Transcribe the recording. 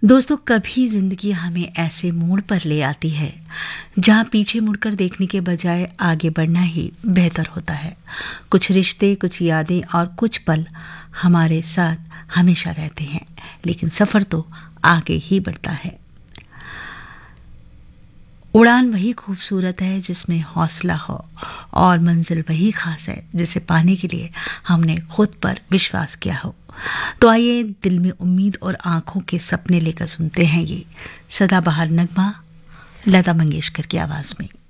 दोस्तों, कभी जिंदगी हमें ऐसे मोड़ पर ले आती है जहां पीछे मुड़कर देखने के बजाय आगे बढ़ना ही बेहतर होता है। कुछ रिश्ते, कुछ यादें और कुछ पल हमारे साथ हमेशा रहते हैं, लेकिन सफर तो आगे ही बढ़ता है। उड़ान वही खूबसूरत है जिसमें हौसला हो, और मंजिल वही खास है जिसे पाने के लिए हमने खुद पर विश्वास किया हो। तो आइए दिल में उम्मीद और आंखों के सपने लेकर सुनते हैं ये सदाबहार नगमा लता मंगेशकर की आवाज में।